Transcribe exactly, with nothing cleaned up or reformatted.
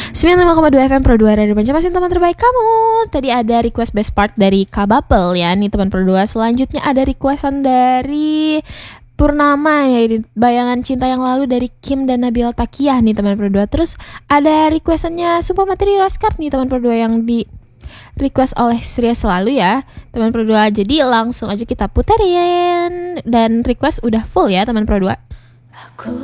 sembilan puluh lima koma dua F M Pro dua Radio Banjarmasin, teman terbaik kamu. Tadi ada request best part dari Kabapel ya, nih teman Pro dua. Selanjutnya ada requestan dari Purnama ya, ini Bayangan Cinta Yang Lalu dari Kim dan Nabila Takiyah nih teman Pro dua. Terus ada requestannya Sumpah Materi Laskar nih teman Pro dua, yang di request oleh Sria Selalu ya teman Pro dua. Jadi langsung aja kita puterin, dan request udah full ya teman Pro dua. Aku